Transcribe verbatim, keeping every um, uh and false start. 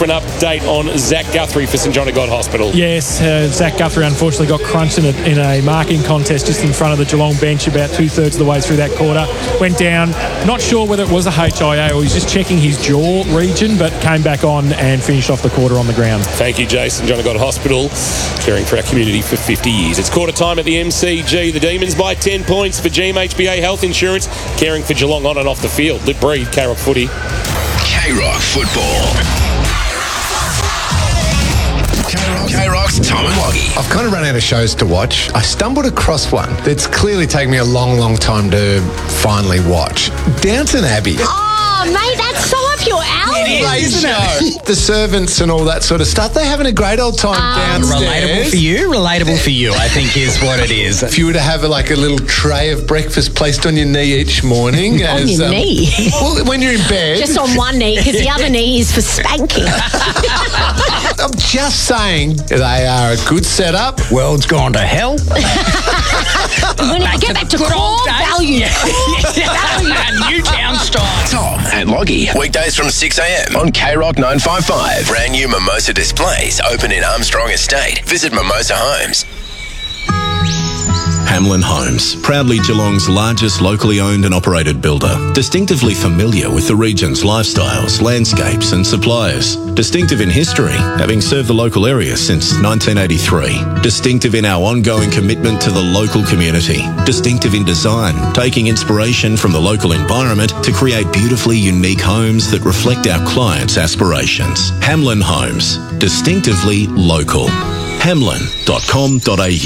for an update on Zach Guthrie for St John of God Hospital. Yes, uh, Zach Guthrie unfortunately got crunched in a, in a marking contest just in front of the Geelong bench about two-thirds of the way through that quarter. Went down, not sure whether it was a H I A or he's just checking his jaw region, but came back on and finished off the quarter on the ground. Thank you, Jason. John of God Hospital, caring for our community for fifty years. It's quarter time at the M C G. The Demons by ten points for G M H B A Health Insurance, caring for Geelong on and off the field. Lip breathe, K-Rock footy. K-Rock football. K-Rock's Tom and Loggy. I've kind of run out of shows to watch. I stumbled across one that's clearly taken me a long, long time to finally watch. Downton Abbey. Oh, mate, that's so up your alley. It is, isn't it? The servants and all that sort of stuff, they're having a great old time um, downstairs. Relatable for you? Relatable for you, I think is what it is. If you were to have a, like a little tray of breakfast placed on your knee each morning. on as, your um, knee? Well, when you're in bed. Just on one knee, because the other knee is for spanking. I'm just saying they are a good setup. World's gone to hell. We need to get back to core value. Newtown style. Tom and Loggy. Weekdays from six a.m. on K-Rock nine fifty-five. Brand new Mimosa displays open in Armstrong Estate. Visit Mimosa Homes. Hamlin Homes, proudly Geelong's largest locally owned and operated builder. Distinctively familiar with the region's lifestyles, landscapes and suppliers. Distinctive in history, having served the local area since nineteen eighty-three. Distinctive in our ongoing commitment to the local community. Distinctive in design, taking inspiration from the local environment to create beautifully unique homes that reflect our clients' aspirations. Hamlin Homes, distinctively local. hamlin dot com dot a u